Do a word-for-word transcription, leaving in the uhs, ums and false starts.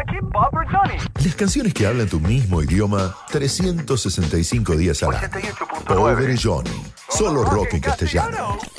Keep Bopper Johnny. Las canciones que hablan tu mismo idioma trescientos sesenta y cinco días al año. ochenta y ocho punto nueve. Pobre Johnny. Solo rock en castellano.